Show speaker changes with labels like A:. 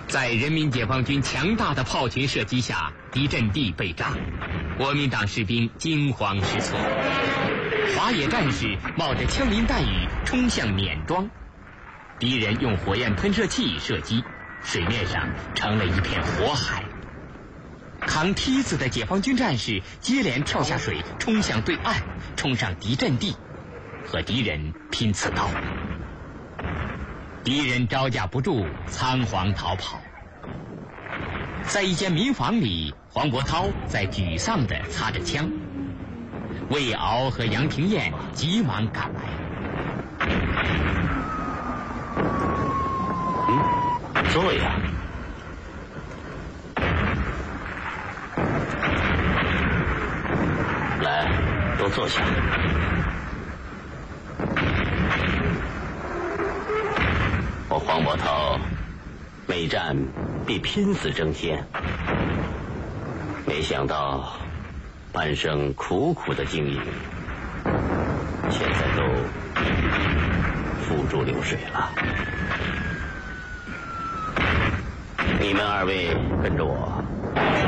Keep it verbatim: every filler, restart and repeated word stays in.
A: 在人民解放军强大的炮群射击下，敌阵地被炸，国民党士兵惊慌失措。华野战士冒着枪林弹雨冲向碾庄，敌人用火焰喷射器射击，水面上成了一片火海。扛梯子的解放军战士接连跳下水，冲向对岸，冲上敌阵地，和敌人拼刺刀。敌人招架不住，仓皇逃跑。在一间民房里，黄伯韬在沮丧地擦着枪，魏敖和杨廷彦急忙赶来。
B: 嗯，坐呀。来，都坐下。我黄伯韬每战必拼死争先，没想到半生苦苦的经营，现在都付诸流水了。你们二位跟着我